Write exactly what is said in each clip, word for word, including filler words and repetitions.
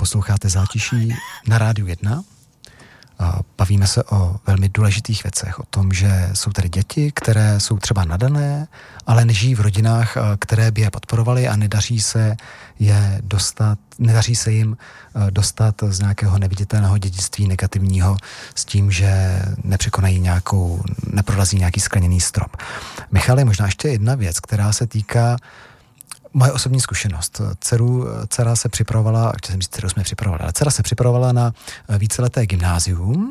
Posloucháte Zátiší na Rádiu jedna. Bavíme se o velmi důležitých věcech, o tom, že jsou tady děti, které jsou třeba nadané, ale nežijí v rodinách, které by je podporovaly a nedaří se je dostat, nedaří se jim dostat z nějakého neviditelného dědictví negativního s tím, že nepřekonají nějakou, neprolazí nějaký skleněný strop. Michale, možná ještě jedna věc, která se týká moje osobní zkušenost. Dceru, dcera se připravovala, chtěl jsem říct, dceru jsme připravovali, ale dcera se připravovala na víceleté gymnázium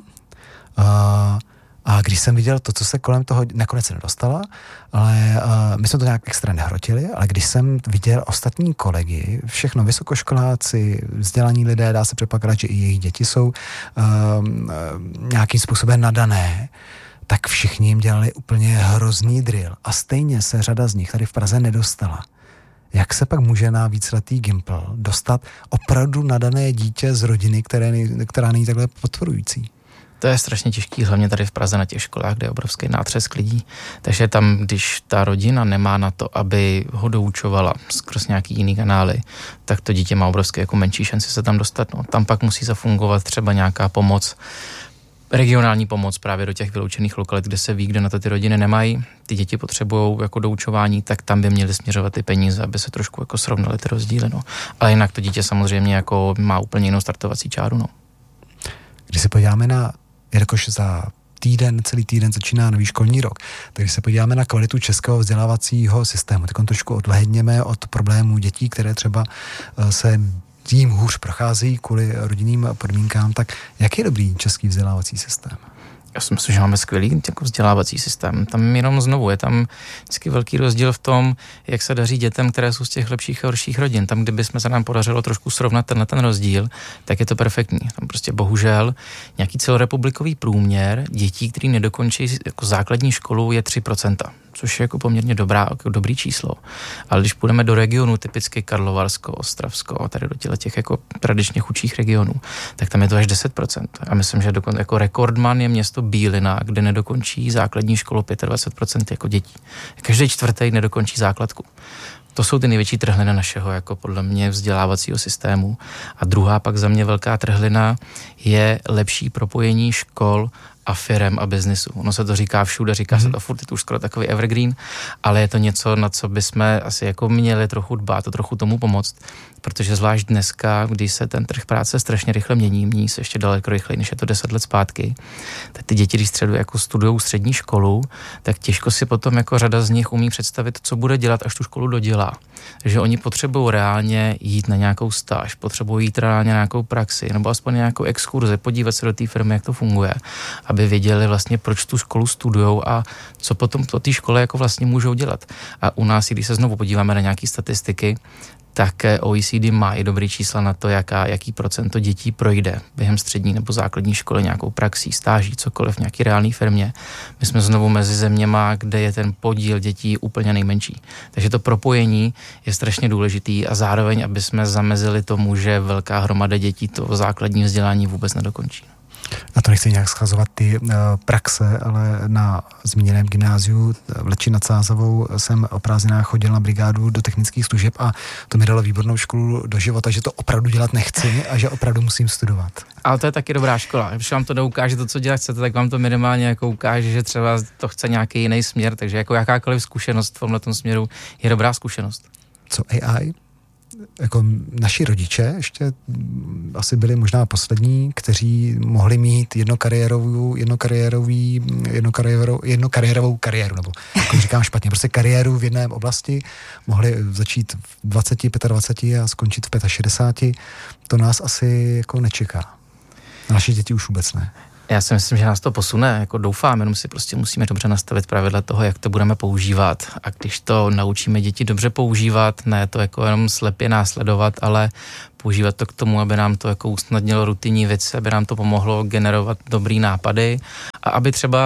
a, a když jsem viděl to, co se kolem toho, nakonec se nedostala, ale a, my jsme to nějak extra nehrotili, ale když jsem viděl ostatní kolegy, všechno vysokoškoláci, vzdělaní lidé, dá se předpokládat, že i jejich děti jsou a, a, nějakým způsobem nadané, tak všichni jim dělali úplně hrozný drill a stejně se řada z nich tady v Praze nedostala. Jak se pak může na víceletý Gimpl dostat opravdu nadané dítě z rodiny, které, která není takhle podporující? To je strašně těžký, hlavně tady v Praze na těch školách, kde je obrovský nátřesk lidí. Takže tam, když ta rodina nemá na to, aby ho doučovala skrz nějaký jiný kanály, tak to dítě má obrovský jako menší šanci se tam dostat. No, tam pak musí zafungovat třeba nějaká pomoc, regionální pomoc právě do těch vyloučených lokalit, kde se ví, kde na to ty rodiny nemají, ty děti potřebují jako doučování, tak tam by měly směřovat ty peníze, aby se trošku jako srovnaly ty rozdíly, no. Ale jinak to dítě samozřejmě jako má úplně jinou startovací čáru, no. Když se podíváme na, jakož za týden, celý týden začíná nový školní rok, tak když se podíváme na kvalitu českého vzdělávacího systému, tak on trošku odlehněme od problémů dětí, které třeba se tím hůř procházejí kvůli rodinným podmínkám, tak jak je dobrý český vzdělávací systém? Já si myslím, že máme skvělý jako vzdělávací systém. Tam jenom znovu je tam vždycky velký rozdíl v tom, jak se daří dětem, které jsou z těch lepších a horších rodin. Tam, kdyby jsme se nám podařilo trošku srovnat tenhle ten rozdíl, tak je to perfektní. Tam prostě bohužel nějaký celorepublikový průměr dětí, který nedokončí jako základní školu, je tři procenta. Což je jako poměrně dobrá, jako dobrý číslo. Ale když půjdeme do regionu, typicky Karlovarsko, Ostravsko, tady do těch jako tradičně chudších regionů, tak tam je to až deset procent. A myslím, že dokonce jako rekordman je město Bílina, kde nedokončí základní školu dvacet pět procent jako dětí. Každý čtvrtý nedokončí základku. To jsou ty největší trhliny našeho, jako podle mě, vzdělávacího systému. A druhá pak za mě velká trhlina je lepší propojení škol a firem a biznisu. Ono se to říká všude, říká mm-hmm. se to furt, je to už skoro takový evergreen, ale je to něco, na co bychom asi jako měli trochu dbát a trochu tomu pomoct, protože zvlášť dneska, když se ten trh práce strašně rychle mění, mění se ještě daleko rychleji, než je to deset let zpátky, tak ty děti, když středu jako studujou střední školu, tak těžko si potom jako řada z nich umí představit, co bude dělat, až tu školu dodělá. Takže oni potřebují reálně jít na nějakou stáž, potřebují jít reálně na nějakou praxi, nebo aspoň nějakou exkurzi, podívat se do té firmy, jak to funguje, aby věděli vlastně, proč tu školu studujou a co potom po té škole jako vlastně můžou dělat. A u nás, když se znovu podíváme na nějaké statistiky, tak O E C D má i dobrý čísla na to, jaká, jaký procento dětí projde během střední nebo základní školy nějakou praxí, stáží, cokoliv v nějaké reálné firmě. My jsme znovu mezi zeměma, kde je ten podíl dětí úplně nejmenší. Takže to propojení je strašně důležitý a zároveň, aby jsme zamezili tomu, že velká hromada dětí to základní vzdělání vůbec nedokončí. Na to nechci nějak schazovat ty uh, praxe, ale na zmíněném gymnáziu v Leči nad Sázavou jsem o prázdninách chodil na brigádu do technických služeb a to mi dalo výbornou školu do života, že to opravdu dělat nechci a že opravdu musím studovat. Ale to je taky dobrá škola. Když vám to doukáže to, co dělat chcete, tak vám to minimálně jako ukáže, že třeba to chce nějaký jiný směr, takže jako jakákoliv zkušenost v tomhletom směru je dobrá zkušenost. Co A I? Jako naši rodiče ještě asi byli možná poslední, kteří mohli mít jednokariérovou, jednokariérový, jednokariérovou, jednokariérovou kariéru, nebo jako říkám špatně, prostě kariéru v jedné oblasti, mohli začít v dvaceti, dvaceti pěti a skončit v šedesáti pěti. To nás asi jako nečeká. Naši děti už vůbec ne. Já si myslím, že nás to posune, jako doufám, jenom si prostě musíme dobře nastavit pravidla toho, jak to budeme používat. A když to naučíme děti dobře používat, ne to jako jenom slepě následovat, ale používat to k tomu, aby nám to jako usnadnilo rutinní věci, aby nám to pomohlo generovat dobrý nápady a aby třeba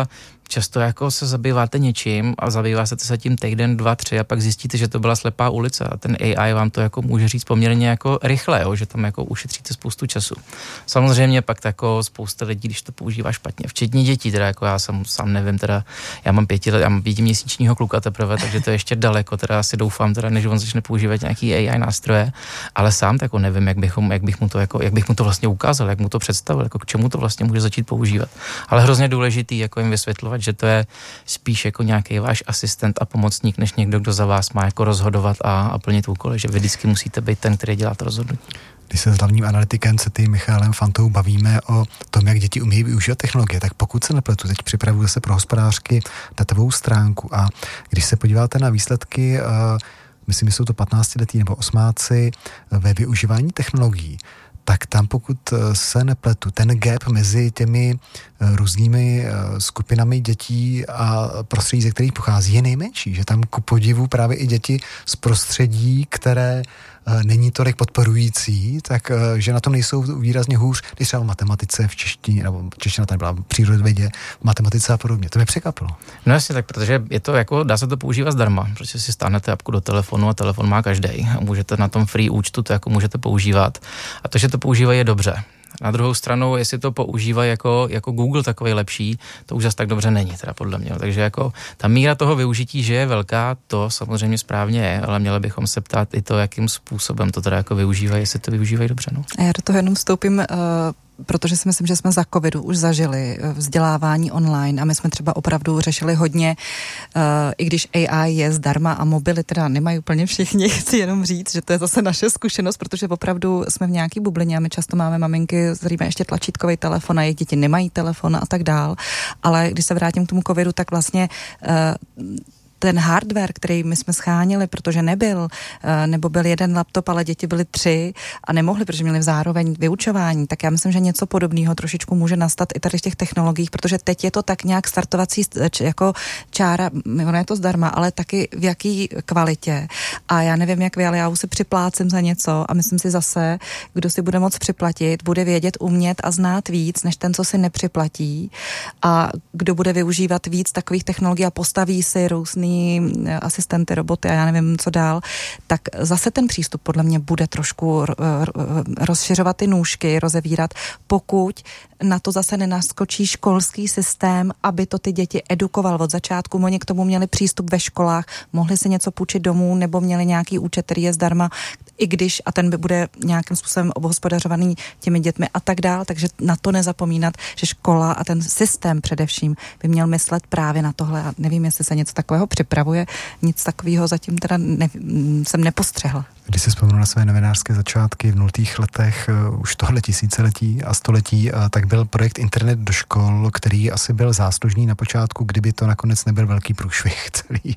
často jako se zabýváte něčím a zabýváte se tím týden, dva, tři a pak zjistíte, že to byla slepá ulice a ten A I vám to jako může říct poměrně jako rychle, jo, že tam jako ušetříte spoustu času. Samozřejmě pak jako spousta lidí, když to používá špatně, včetně dětí, teda jako já jsem sám nevím, teda já mám pěti, já mám pětiměsíčního kluka teprve, takže to je ještě daleko, teda asi doufám, teda, než on začne používat nějaký A I nástroje, ale sám jako nevím, jak, bychom, jak, bych mu to jako, jak bych mu to vlastně ukázal, jak mu to představil, jako k čemu to vlastně může začít používat. Ale hrozně důležitý jako jim vysvětlovat, že to je spíš jako nějaký váš asistent a pomocník, než někdo, kdo za vás má jako rozhodovat a, a plnit úkoly, že vy vždycky musíte být ten, který dělá to rozhodnutí. Když se s hlavním analytikem C T I Michaelem Fantou bavíme o tom, jak děti umějí využívat technologie, tak pokud se nepletu, teď připravuju se pro hospodářky datovou stránku a když se podíváte na výsledky, uh, myslím, že jsou to patnáctiletí nebo osmáci ve využívání technologií, tak tam pokud se nepletu, ten gap mezi těmi různými skupinami dětí a prostředí, ze kterých pochází, je nejmenší. Že tam ku podivu právě i děti z prostředí, které není tolik podporující, tak že na tom nejsou výrazně hůř, když třeba v matematice, v češtině, nebo čeština tam byla v přírodovědě, v matematice a podobně. To mě překvapilo. No jasně, tak protože je to jako, dá se to používat zdarma, protože si stáhnete apku do telefonu a telefon má každej a můžete na tom free účtu to jako můžete používat. A to, že to používají, je dobře. Na druhou stranu, jestli to používají jako, jako Google takový lepší, to už zase tak dobře není, teda podle mě. Takže jako ta míra toho využití, že je velká, to samozřejmě správně je, ale měli bychom se ptát i to, jakým způsobem to teda jako využívají, jestli to využívají dobře. No. A já do toho jenom vstoupím, uh... protože si myslím, že jsme za covidu už zažili vzdělávání online a my jsme třeba opravdu řešili hodně, uh, i když A I je zdarma a mobily teda nemají úplně všichni, chci jenom říct, že to je zase naše zkušenost, protože opravdu jsme v nějaký bublině a my často máme maminky, který mají ještě tlačítkový telefon a jejich děti nemají telefon a tak dál, ale když se vrátím k tomu covidu, tak vlastně uh, ten hardware, který my jsme schánili, protože nebyl, nebo byl jeden laptop, ale děti byly tři a nemohli, protože měli zároveň vyučování, tak já myslím, že něco podobného trošičku může nastat i tady v těch technologiích, protože teď je to tak nějak startovací jako čára, ono je to zdarma, ale taky v jaký kvalitě. A já nevím, jak vy, ale já už si připlácím za něco a myslím si zase, kdo si bude moc připlatit, bude vědět, umět a znát víc, než ten, co si nepřiplatí a kdo bude využívat víc takových technologií a postaví si různý asistenty, roboty a já nevím, co dál, tak zase ten přístup podle mě bude trošku rozšiřovat ty nůžky, rozevírat, pokud na to zase nenaskočí školský systém, aby to ty děti edukoval od začátku. Oni k tomu měli přístup ve školách, mohli si něco půjčit domů nebo měli nějaký účet, který je zdarma, i když a ten by bude nějakým způsobem obhospodařovaný těmi dětmi a tak dál, takže na to nezapomínat, že škola a ten systém především by měl myslet právě na tohle a nevím, jestli se něco takového připravuje, nic takového zatím teda ne, jsem nepostřehla. Když si vzpomenu na své novinářské začátky v nultých letech uh, už tohle tisíciletí a století, uh, tak byl projekt Internet do škol, který asi byl záslužný na počátku, kdyby to nakonec nebyl velký průšvih celý.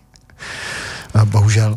Uh, bohužel.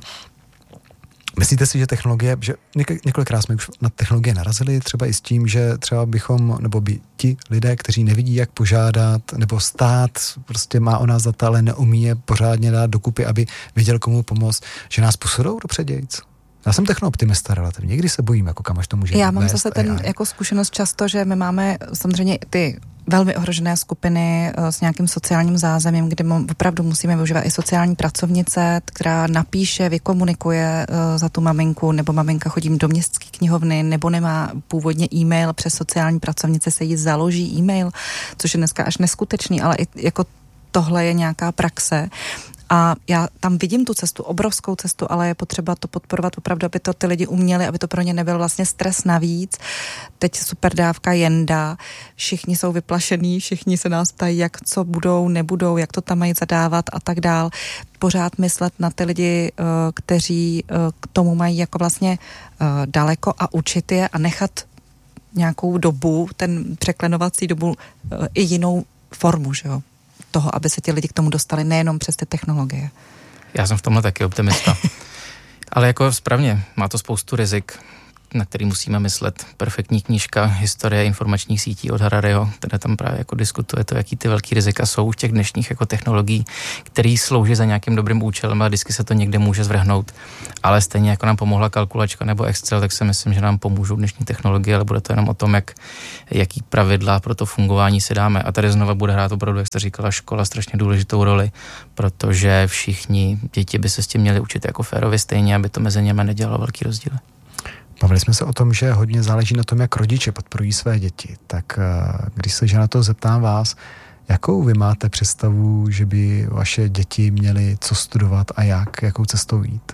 Myslíte si, že technologie, že několikrát jsme už na technologie narazili, třeba i s tím, že třeba bychom, nebo by ti lidé, kteří nevidí, jak požádat, nebo stát prostě má o nás data, ale neumí je pořádně dát dokupy, aby věděl, komu pomoct, že nás posunou do předějc? Já jsem technooptimista relativně, někdy se bojím, jako kam až to může Já mám vést zase ten A I. jako zkušenost často, že my máme samozřejmě ty velmi ohrožené skupiny s nějakým sociálním zázemím, kde opravdu musíme využívat i sociální pracovnice, která napíše, vykomunikuje za tu maminku, nebo maminka chodí do městské knihovny, nebo nemá původně e-mail, přes sociální pracovnice se jí založí e-mail, což je dneska až neskutečný, ale i jako tohle je nějaká praxe. A já tam vidím tu cestu, obrovskou cestu, ale je potřeba to podporovat opravdu, aby to ty lidi uměli, aby to pro ně nebyl vlastně stres navíc. Teď super dávka Jenda, všichni jsou vyplašení, všichni se nás ptají, jak co budou, nebudou, jak to tam mají zadávat a tak dál. Pořád myslet na ty lidi, kteří k tomu mají jako vlastně daleko a učit je a nechat nějakou dobu, ten překlenovací dobu i jinou formu, že jo? Toho, aby se ti lidi k tomu dostali nejenom přes ty technologie. Já jsem v tomhle taky optimista. Ale jako správně, má to spoustu rizik. na který musíme myslet. Perfektní knížka Historie informačních sítí od Harariho, která tam právě jako diskutuje to, jaký ty velký rizika jsou těch dnešních jako technologií, který slouží za nějakým dobrým účelem a vždycky se to někde může zvrhnout. Ale stejně jako nám pomohla kalkulačka nebo Excel, tak si myslím, že nám pomůžou dnešní technologie, ale bude to jenom o tom, jak, jaký pravidla pro to fungování si dáme. A tady znova bude hrát opravdu, jak jste říkala, škola strašně důležitou roli, protože všichni děti by se s tím měli učit jako férově stejně, aby to mezi němi nedělalo velký rozdíl. Bavili jsme se o tom, že hodně záleží na tom, jak rodiče podporují své děti. Tak když se že na to zeptám vás, jakou vy máte představu, že by vaše děti měly co studovat a jak, jakou cestou jít?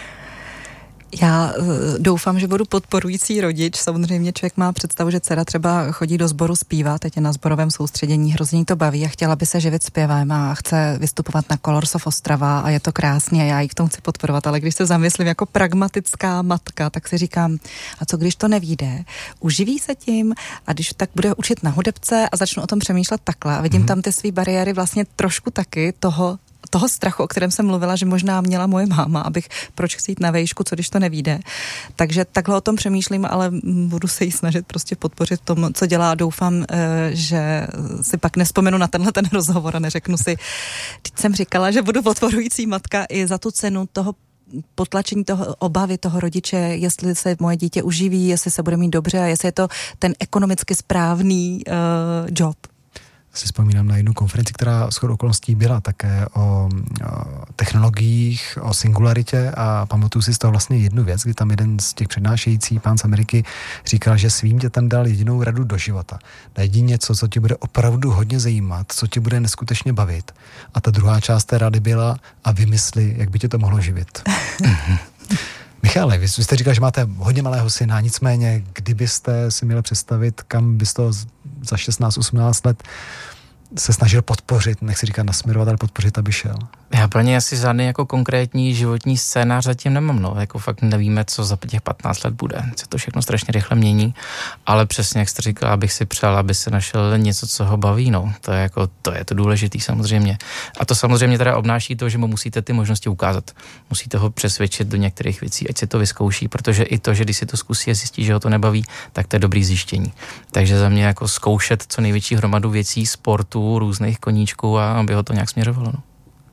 Já doufám, že budu podporující rodič. Samozřejmě člověk má představu, že dcera třeba chodí do sboru zpívat, teď je na sborovém soustředění, hrozně to baví a chtěla by se živit zpěvem a chce vystupovat na Colors of Ostrava a je to krásně a já ji v tom chci podporovat, ale když se zamyslím jako pragmatická matka, tak si říkám, a co když to nevyjde? Uživí se tím a když tak bude učit na hudebce a začnu o tom přemýšlet takhle a vidím mm. tam ty svý bariéry vlastně trošku taky toho toho strachu, o kterém jsem mluvila, že možná měla moje máma, abych proč chci jít na vejšku, co když to nevyjde. Takže takhle o tom přemýšlím, ale budu se jí snažit prostě podpořit tom, co dělá. Doufám, že si pak nespomenu na tenhle ten rozhovor a neřeknu si, teď jsem říkala, že budu podporující matka i za tu cenu toho potlačení toho obavy toho rodiče, jestli se moje dítě uživí, jestli se bude mít dobře a jestli je to ten ekonomicky správný uh, job. Si vzpomínám na jednu konferenci, která shodou okolností byla také o, o technologiích, o singularitě a pamatuju si z toho vlastně jednu věc, kdy tam jeden z těch přednášející pán z Ameriky říkal, že svým dětem dal jedinou radu do života. Najdi něco, co tě bude opravdu hodně zajímat, co tě bude neskutečně bavit. A ta druhá část té rady byla a vymysli, jak by tě to mohlo živit. Michale, vy jste říkal, že máte hodně malého syna, nicméně, kdybyste si měli představit, kam byste to za šestnáct osmnáct let se snažil podpořit, nechci říkat nasměrovat, ale podpořit, aby šel? Já pro ně asi žádný jako konkrétní životní scénář zatím nemám, no. Jako fakt nevíme, co za těch patnáct let bude. Se to všechno strašně rychle mění, ale přesně, jak jste říkal, abych si přál, aby se našel něco, co ho baví, no. To je jako, to je to důležitý samozřejmě. A to samozřejmě teda obnáší to, že mu musíte ty možnosti ukázat. Musíte ho přesvědčit do některých věcí, ať si to vyzkouší, protože i to, že když si to zkusí a zjistí, že ho to nebaví, tak to je dobrý zjištění. Takže za mě jako zkoušet co největší hromadu věcí, sportu, různých koníčků a aby ho to nějak směřovalo, no.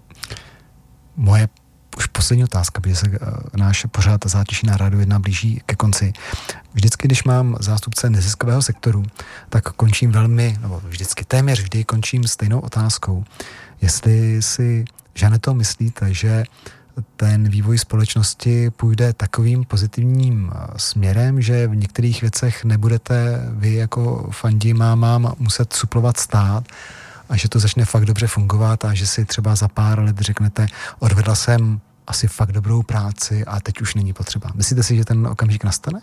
Moje už poslední otázka, protože se náš pořád zátěží na Rádiu jedna blíží ke konci. Vždycky, když mám zástupce neziskového sektoru, tak končím velmi, nebo vždycky téměř vždy končím stejnou otázkou. Jestli si, Žaneto, myslíte, že ten vývoj společnosti půjde takovým pozitivním směrem, že v některých věcech nebudete vy jako fandí mámám muset suplovat stát, a že to začne fakt dobře fungovat a že si třeba za pár let řeknete, odvedla jsem asi fakt dobrou práci a teď už není potřeba. Myslíte si, že ten okamžik nastane?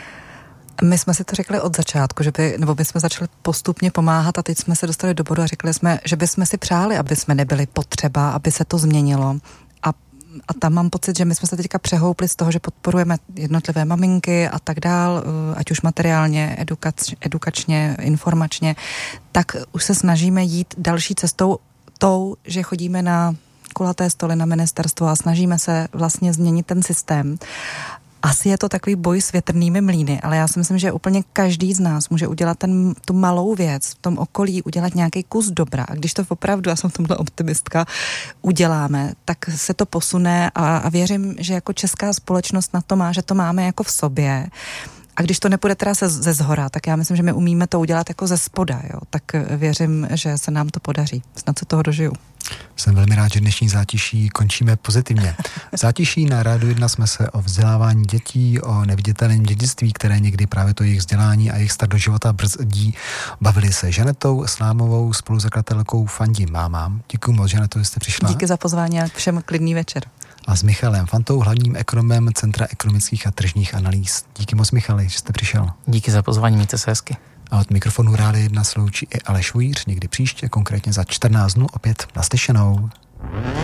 My jsme si to řekli od začátku, že by, nebo my jsme začali postupně pomáhat a teď jsme se dostali do bodu a řekli jsme, že bychom si přáli, aby jsme nebyli potřeba, aby se to změnilo. A A tam mám pocit, že my jsme se teďka přehoupli z toho, že podporujeme jednotlivé maminky a tak dál, ať už materiálně, edukač, edukačně, informačně, tak už se snažíme jít další cestou tou, že chodíme na kulaté stoly na ministerstvo a snažíme se vlastně změnit ten systém. Asi je to takový boj s větrnými mlýny, ale já si myslím, že úplně každý z nás může udělat ten, tu malou věc v tom okolí, udělat nějaký kus dobra. A když to opravdu, já jsem tomhle optimistka, uděláme, tak se to posune a, a věřím, že jako česká společnost na to má, že to máme jako v sobě. A když to nepůjde teda se, ze zhora, tak já myslím, že my umíme to udělat jako ze spoda, jo. Tak věřím, že se nám to podaří. Snad se toho dožiju. Jsem velmi rád, že dnešní zátiší končíme pozitivně. V zátiší na Rádiu jedna jsme se o vzdělávání dětí, o neviditelném dědictví, které někdy právě to jejich vzdělání a jejich start do života brzdí, bavili se Žanetou Slámovou, spoluzakladatelkou Fandím mámám. Děkuji moc, Žaneto, že jste přišla. Díky za pozvání a všem klidný večer. A s Michalem Fantou, hlavním ekonomem Centra ekonomických a tržních analýz. Díky moc, Michali, že jste přišel. Díky za pozvání, mějte se hezky. A od mikrofonu Rádia jedna sloučí i Aleš Vůjíř, někdy příště, konkrétně za čtrnáct dnů, opět naslyšenou.